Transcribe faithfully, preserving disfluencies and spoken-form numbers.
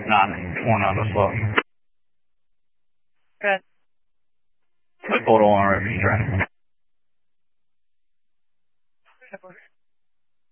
nine one on the slope. Good. Photo on reference track.